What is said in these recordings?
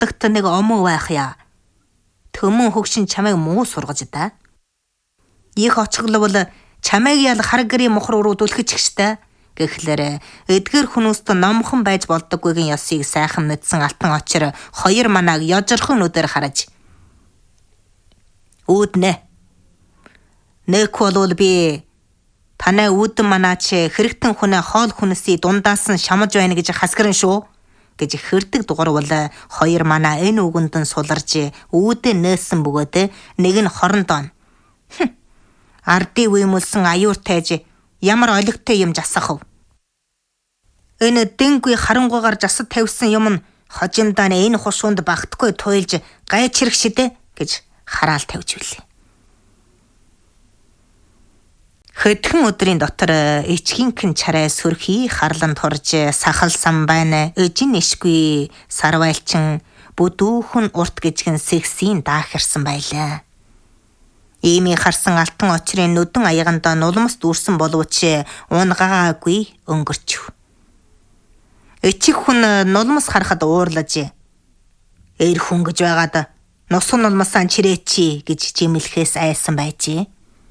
нутагт нэг омоо байх яа. Төмөн хөгшин чамайг муу сургаж да. Их очихлол чамайг ял хараг гэрийн мохор руу дүлхэж гişтэй. Гэхлээр эдгэр хүмүүст номхон байж болдоггүйгийн ёсыг сайхан мэдсэн алтан очир хоёр манааг ёжирхон нүдээр хараж. Үүднэ. Нэг болвол би танай үүдэн манаач хэрэгтэн хүнээ хоол хүнсий дундаас нь шамаж байна гэж хасгэрэн шүү гэж хэрдэг дугаарвал хоёр манаа энэ үгэндэн суларж үүдэн нээсэн бөгөөд нэг нь хорондоо. Ардын үймэлсэн аюур тайж ямар олигтой юм жасах вэ? Энэ дэнгүй харангуйгаар жасад тавьсан юм нь хожимдаа энэ хушуунд багтгүй туйлж гайчрэх шидэ гэж хараал тавьж билээ. Хэдхэн өдрийн дотор ичгийнхэн чарай сүрхий харланд хорж сахалсан байна. Эжин ишгүй сарвайлчин бүдүүхэн урт гижгэн сэгсийн даахирсан байлаа. Иймий харсан алтан очрын нүдэн аягандаа нулимс дүүрсэн боловч унгагаагүй өнгөрчв. Эчих хүн нулимс харахад уурлаж эр хүн гэж байгаад нусан нулмасаа чирээчи гэж жимэлхээс айсан байжээ.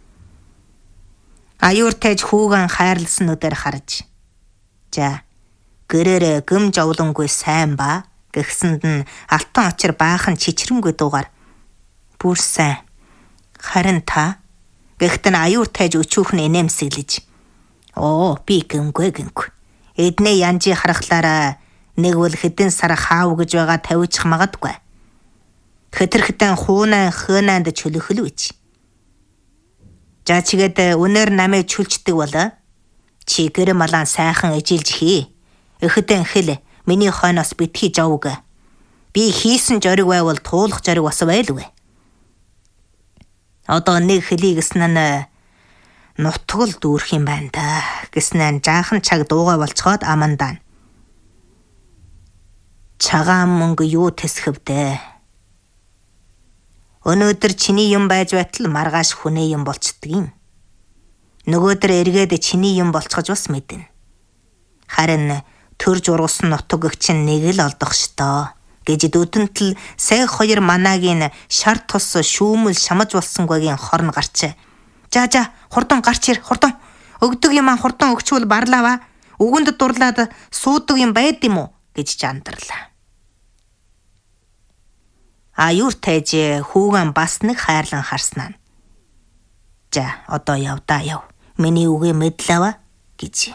Аюур тайж хүүгэн хайрлсан нүдээр харж. За гэрээрээ гëm жовлонгүй сайн ба гэхсэнд нь алтан очир баахан чичрэнгүй дуугаар бүр сайн. Харин та гэхт нь аюур тайж өчүүхэн инээмсэглэж. Оо би гэмгүй. Эднээ янжи харахлаараа нэг бол хэдэн сар хаав гэж байгаа тавьчих магадгүй. Хэтэрхтэн хуунаа хөөнанд чөлөхөл үуч. За чигээд өнөр намайг чүлчдэг бол чи гэр малан сайхан эжилж хий. Эхэдэн хэл миний хойноос битгий жавг. Би хийсэн жориг байвал туулах жориг бас байлгүй. Одоо нэг хэлийг гэснэн нутгал дүүрх юм байна да. Гэснэн жаахан чаг дууга болцоход амандаа. Цагаан мөнгө юу тэсхэвдэ. Өнөөдөр чиний юм байж байтал маргааш хүнээ юм болцдөг юм. Нөгөөдөр эргээд чиний юм болцохож бас мэднэ. Харин төрж ургасан нутаг чинь нэг л олдох штоо гэж дүдэнтэл сая хоёр манаагийн шар тус шүүмэл шамаж болсонгойгийн хорн гарч. За хурдан гарч ир хурдан. Өгдөг юм хурдан өгчвөл барлаава. Үгэнд дурлаад суудаг юм байд юм уу гэж жандарлаа. Аюур тайж хүүгэн бас нэг хайрлан харснаа. За одоо явдаа яв. Миний үгээ мэдлээва гэж.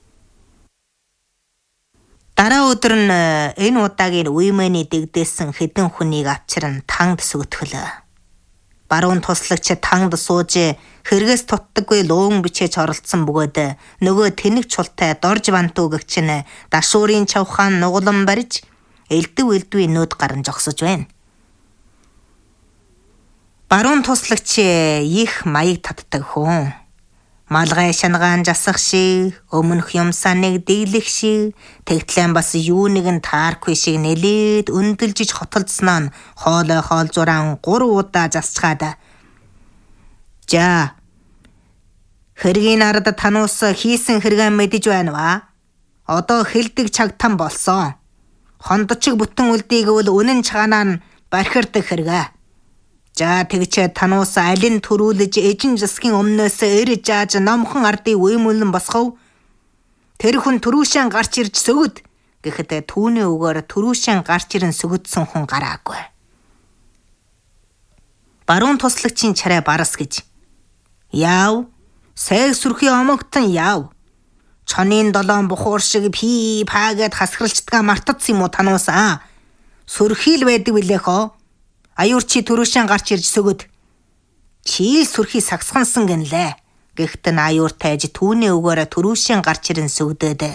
Дараа өдөр нь энэ удаагийн үемэний дэгдээсэн хэдэн хүнийг авчран тангд сүгтгэлээ. Баруун туслагч тангд сууж хэрэгээс тутдаггүй луун бичээж оролцсон бөгөөд нөгөө тэнэг чултай дорж бантуу гэгч нь дашуурын чавхаан нуглан барьж элдв нөөд гаран жогсож байна. Баруун туслагч их маяг татдаг хүн. Малгай шангаан жасах шиг, өмнөх юмсаа нэг дийлэх шиг, тэгтлэн бас юу нэгэн тааргүй шиг нэлээд өндөлжиж хотолдсноо нь хоолой хоол зураан 3 удаа засчаад. За. Хэргийн ард тануус хийсэн хэрэгэн мэдэж байна ва. Одоо хэлдэг чагтан болсон. Хондочиг бүтэн үлдийг бол үнэн чаганаа нь бархирдаг хэрэгэ. За тэгчээ тануус алин төрүүлж эжин засгийн өмнөөс эр жааж номхон ардын үймүүлэн босгов. Тэр хүн түрүүшэн гарч ирж сөгөд гэхэд түүний үгээр түрүүшэн гарч ирэн сөгөдсөн хүн гараагүй. Баруун туслагчийн чарай барас гэж. Яав. Сайг сүрхий омогтон яав. Чонын долоон бухуур шиг пи паагээд хасгарлцдгаа мартацсан юм уу тануусаа? Сүрхийл байдаг билэхөө. Аюур чи түрүүшэн гарч ирж сөгөд. Чи сүрхий сагсгансан гэнлээ. Гэхдээ аюур тайж түүний үгээр түрүүшэн гарч ирэн сөгдөөд.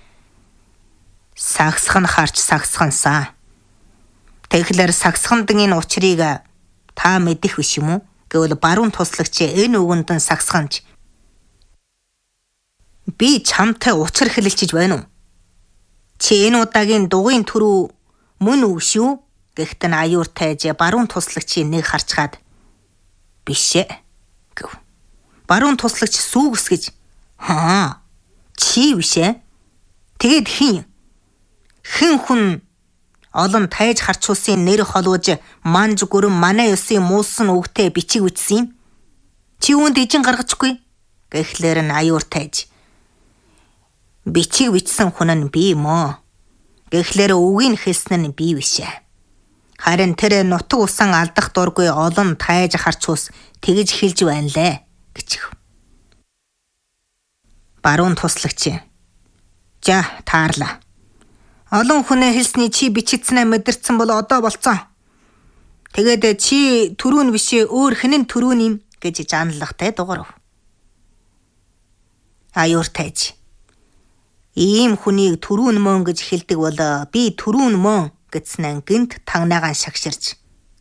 Сагсган харч сагсгансан. Тэгэхээр сагсгандан энэ учрыг та мэдэх биш юм уу? Гэвэл баруун туслагч энэ үгэндэн сагсганж. Би чамтай учир хэлэлчиж байна уу? Чи энэ удаагийн дугуйн түрүү мөн үү шүү? Гэхдээ аюур тайж баруун туслагчийн нэг харцгаад бишээ гэв. Баруун туслагч сүүгс гэж. Чи бишээ? Тэгээд хэн хүн олон тайж харчуусын нэр холвож манж гүрэн манай ёсын муулсан үгтэй бичиг бичсэн юм. Чи үүнд ижин гаргачгүй гэхлээр нь аюур тайж. Бичиг бичсэн хүн нь би юм уу? Гэхлээр үгийг хэлсэн нь би бишээ. Харин тэр нутаг усан алдах дургүй олон тайж харчуус тэгж хэлж байна лээ гिचв. Баруун туслагч. За таарлаа. Олон хүнээ хэлсний чи бичигдснээ мэдэрсэн бол одоо болцсон. Тэгээд чи түрүүн бишээ өөр хинэн түрүүн юм гэж жаналгатай дуурав. Аюур тайж. Ийм хүнийг түрүүн мөн гэж хэлдэг бол би түрүүн мөн гэснээр гинт тагнаагаан шагширч.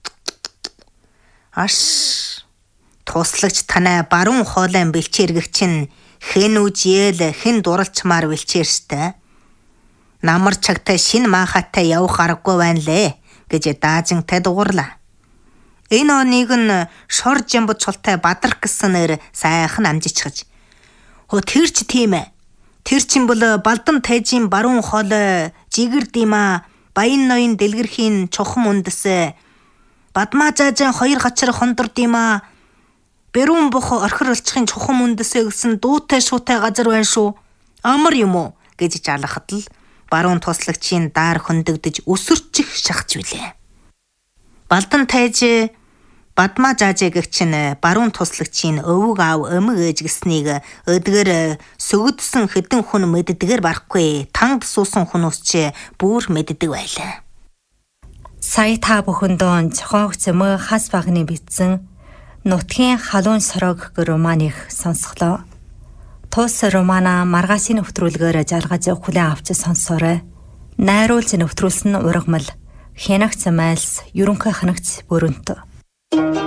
Аш туслагч танай баруун хоолойн бэлчээргэг чинь хэн үжиэл хэн дуралчмаар бэлчээр штэ. Намар чагтай шин маахатай явах аргагүй байна лээ гэж даажинтай дугуурлаа. Энэ оныг нь шор жамбот чултай бадрах гэсэн нэр сайхан амжичгаж. Хөө тэр ч тийм ээ. Тэр чин бол балдан тайжийн баруун хоолой жигэр димаа баян ноён дэлгэрхийн чухам үндэс бадмаа жаажан хоёр гачар хондор димаа берүүн бох орхир олчихын чухам үндэсээ гэсэн дуутай шуутай газар байна шүү. Амар юм уу гэж жалахад л баруун туслагчийн даар хөндөгдөж өсөрчих шахаж билээ. Балдан тайж бадмаа жаажээ гэгчин баруун туслагчийн өвөг аав өмг ээж гэснийг өдгөр сөгөдсөн хэдэн хүн мэддгээр барахгүй танд суусан хүмүүс ч бүр мэддэг байлаа. Сая та бүхэндөө цохогц мө хас багны битсэн нутгийн халуун сорог романыг сонсголоо. Тус романа маргасын нэвтрүүлгээр жалгаж хүлээн авч сонсоорой. Найруулж нэвтрүүлсэн ургамал Хянагц Майлс ерөнхий ханагц Бүрэнт.